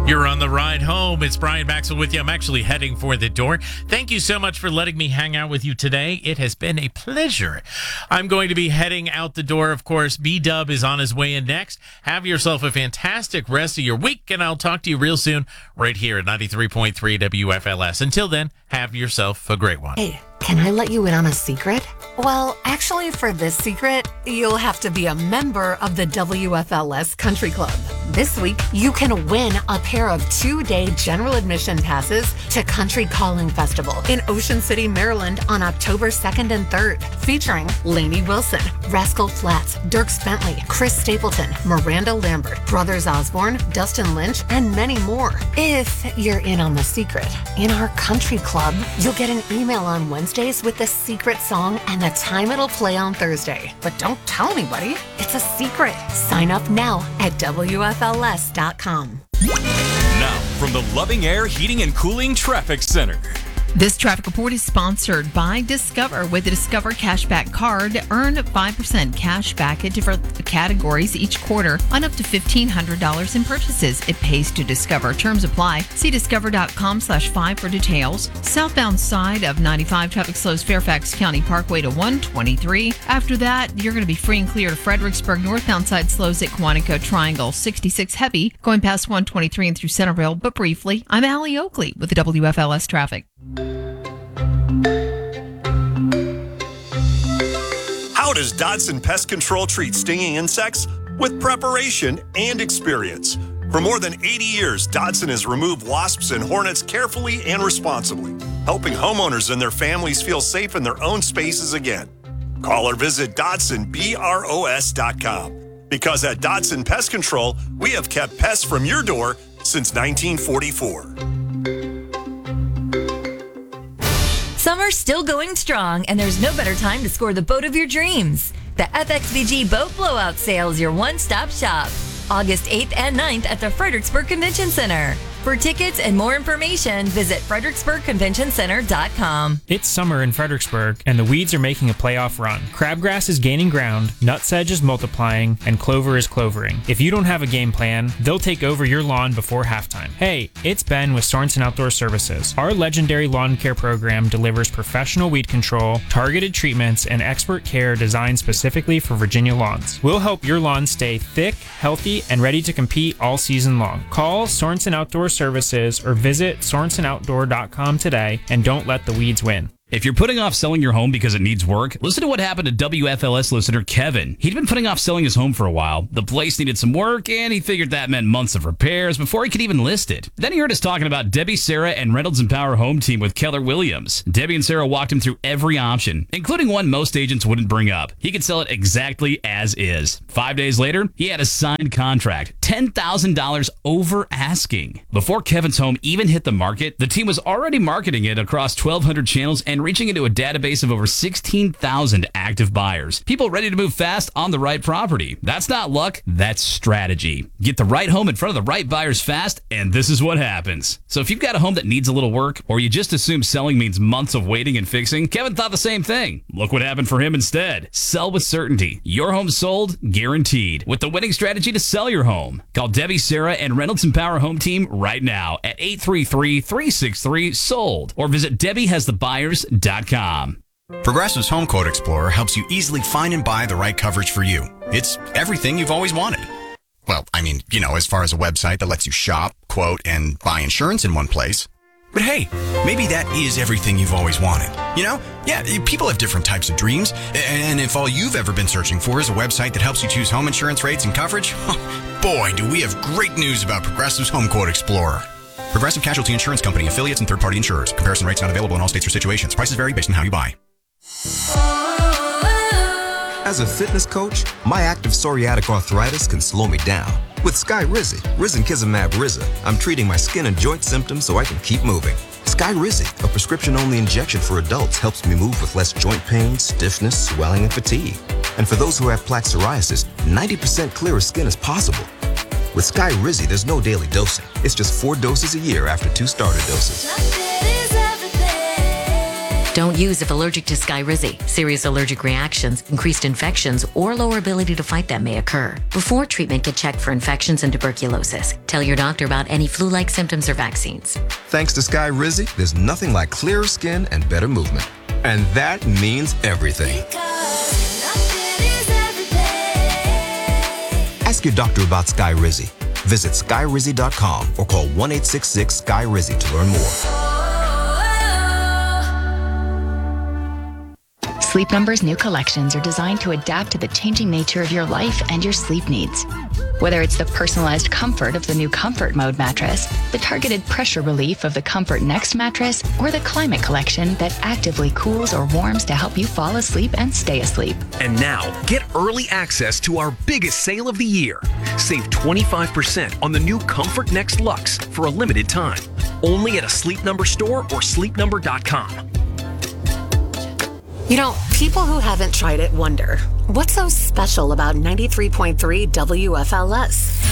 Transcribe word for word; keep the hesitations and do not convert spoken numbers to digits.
You're on the ride home. It's Brian Maxwell with you. I'm actually heading for the door. Thank you so much for letting me hang out with you today. It has been a pleasure. I'm going to be heading out the door. Of course, B-Dub is on his way in next. Have yourself a fantastic rest of your week, and I'll talk to you real soon right here at ninety-three point three W F L S. Until then, have yourself a great one. Hey, can I let you in on a secret? Well, actually, for this secret, you'll have to be a member of the W F L S Country Club. This week, you can win a pair of two-day general admission passes to Country Calling Festival in Ocean City, Maryland on October second and third, featuring Lainey Wilson, Rascal Flatts, Dierks Bentley, Chris Stapleton, Miranda Lambert, Brothers Osborne, Dustin Lynch, and many more. If you're in on the secret, in our Country Club, you'll get an email on Wednesdays with the secret song and the time it'll play on Thursday. But don't tell anybody. It's a secret. Sign up now at W F L S dot com. Now, from the Loving Air Heating and Cooling Traffic Center. This traffic report is sponsored by Discover. With the Discover Cashback Card, earn five percent cash back at different categories each quarter on up to fifteen hundred dollars in purchases. It pays to Discover. Terms apply. See discover.com slash five for details. Southbound side of ninety-five, traffic slows Fairfax County Parkway to one twenty-three. After that, you're going to be free and clear to Fredericksburg. Northbound side slows at Quantico Triangle. sixty-six heavy, going past one twenty-three and through Centerville, but briefly. I'm Allie Oakley with the W F L S traffic. How does Dodson Pest Control treat stinging insects? With preparation and experience. For more than eighty years, Dodson has removed wasps and hornets carefully and responsibly, helping homeowners and their families feel safe in their own spaces again. Call or visit Dodson Bros dot com. Because at Dodson Pest Control, we have kept pests from your door since nineteen forty-four. Summer's still going strong, and there's no better time to score the boat of your dreams. The F X V G Boat Blowout Sale is your one-stop shop. August eighth and ninth at the Fredericksburg Convention Center. For tickets and more information, visit Fredericksburg Convention Center dot com. It's summer in Fredericksburg, and the weeds are making a playoff run. Crabgrass is gaining ground, nutsedge is multiplying, and clover is clovering. If you don't have a game plan, they'll take over your lawn before halftime. Hey, it's Ben with Sorensen Outdoor Services. Our legendary lawn care program delivers professional weed control, targeted treatments, and expert care designed specifically for Virginia lawns. We'll help your lawn stay thick, healthy, and ready to compete all season long. Call Sorensen Outdoor Services or visit Sorensen Outdoor dot com today, and don't let the weeds win. If you're putting off selling your home because it needs work, listen to what happened to W F L S listener Kevin. He'd been putting off selling his home for a while. The place needed some work, and he figured that meant months of repairs before he could even list it. Then he heard us talking about Debbie, Sarah, and Reynolds and Power Home Team with Keller Williams. Debbie and Sarah walked him through every option, including one most agents wouldn't bring up. He could sell it exactly as is. Five days later, he had a signed contract, ten thousand dollars over asking. Before Kevin's home even hit the market, the team was already marketing it across twelve hundred channels and reaching into a database of over sixteen thousand active buyers. People ready to move fast on the right property. That's not luck, that's strategy. Get the right home in front of the right buyers fast, and this is what happens. So if you've got a home that needs a little work, or you just assume selling means months of waiting and fixing, Kevin thought the same thing. Look what happened for him instead. Sell with certainty. Your home sold, guaranteed. With the winning strategy to sell your home. Call Debbie, Sarah, and Reynolds and Power Home Team right now at eight three three, three six three, sold, or visit Debbie Has The Buyers dot com. Progressive's Home Quote Explorer helps you easily find and buy the right coverage for you. It's everything you've always wanted. Well, I mean, you know, as far as a website that lets you shop, quote, and buy insurance in one place. But hey, maybe that is everything you've always wanted. You know? Yeah, people have different types of dreams. And if all you've ever been searching for is a website that helps you choose home insurance rates and coverage, boy, do we have great news about Progressive's Home Quote Explorer. Progressive Casualty Insurance Company, affiliates, and third-party insurers. Comparison rates not available in all states or situations. Prices vary based on how you buy. As a fitness coach, my active psoriatic arthritis can slow me down. With Skyrizi, Risankizumab Riza, I'm treating my skin and joint symptoms so I can keep moving. Skyrizi, a prescription-only injection for adults, helps me move with less joint pain, stiffness, swelling, and fatigue. And for those who have plaque psoriasis, ninety percent clearer skin is possible. With Skyrizi, there's no daily dosing. It's just four doses a year after two starter doses. Don't use if allergic to Skyrizi. Serious allergic reactions, increased infections, or lower ability to fight them may occur. Before treatment, get checked for infections and tuberculosis. Tell your doctor about any flu-like symptoms or vaccines. Thanks to Skyrizi, there's nothing like clearer skin and better movement. And that means everything. Ask your doctor about Skyrizi. Visit skyrizi dot com or call one eight six six Sky Rizzy to learn more. Sleep Number's new collections are designed to adapt to the changing nature of your life and your sleep needs. Whether it's the personalized comfort of the new Comfort Mode mattress, the targeted pressure relief of the Comfort Next mattress, or the Climate Collection that actively cools or warms to help you fall asleep and stay asleep. And now, get early access to our biggest sale of the year. Save twenty-five percent on the new Comfort Next Luxe for a limited time. Only at a Sleep Number store or sleep number dot com. You know, people who haven't tried it wonder, what's so special about ninety-three point three W F L S?